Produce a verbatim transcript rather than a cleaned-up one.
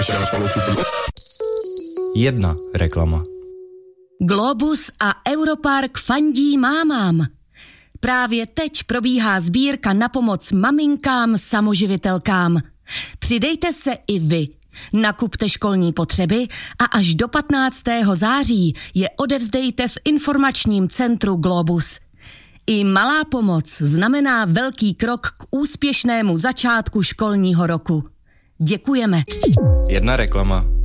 Jedna reklama. Globus a Europark fandí mámám. Právě teď probíhá sbírka na pomoc maminkám samoživitelkám. Přidejte se i vy. Nakupte školní potřeby a až do patnáctého září je odevzdejte v informačním centru Globus. I malá pomoc znamená velký krok k úspěšnému začátku školního roku. Děkujeme. Jedna reklama.